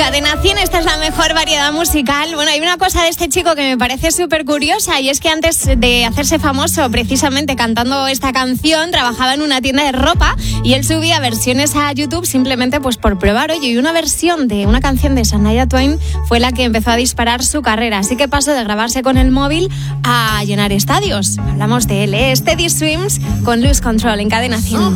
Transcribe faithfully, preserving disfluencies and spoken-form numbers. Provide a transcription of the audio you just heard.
Cadena cien, esta es la mejor variedad musical. Bueno, hay una cosa de este chico que me parece súper curiosa, y es que antes de hacerse famoso precisamente cantando esta canción, trabajaba en una tienda de ropa y él subía versiones a YouTube simplemente pues por probar. Oye, y una versión de una canción de Shania Twain fue la que empezó a disparar su carrera, así que pasó de grabarse con el móvil a llenar estadios. Hablamos de él, ¿eh? Steady Swims con Lose Control en Cadena cien.